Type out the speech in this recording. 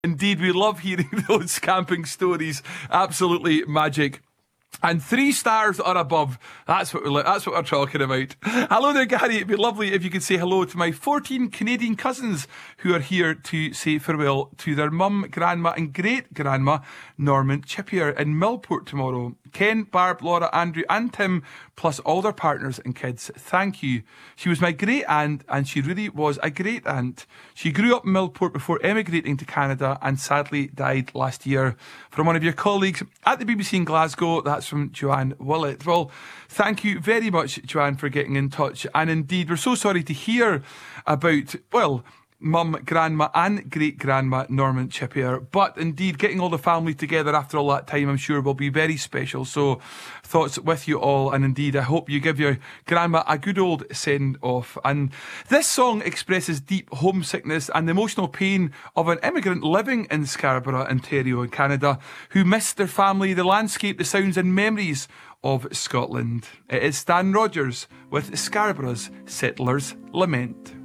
Indeed, we love hearing those camping stories. Absolutely magic. And 3 stars or above. That's what we're talking about. Hello there, Gary. It'd be lovely if you could say hello to my 14 Canadian cousins who are here to say farewell to their mum, grandma and great-grandma, Norman Chippier, in Millport tomorrow. Ken, Barb, Laura, Andrew and Tim, plus all their partners and kids. Thank you. She was my great-aunt, and she really was a great-aunt. She grew up in Millport before emigrating to Canada and sadly died last year. From one of your colleagues at the BBC in Glasgow, that's from Joanne Willett. Well, thank you very much, Joanne, for getting in touch. And indeed, we're so sorry to hear about, well, mum, grandma and great-grandma Norman Chippier. But indeed, getting all the family together after all that time, I'm sure will be very special. So thoughts with you all. And indeed, I hope you give your grandma a good old send-off. And this song expresses deep homesickness and the emotional pain of an immigrant living in Scarborough, Ontario in Canada, who missed their family, the landscape, the sounds and memories of Scotland. It is Stan Rogers with Scarborough's Settler's Lament.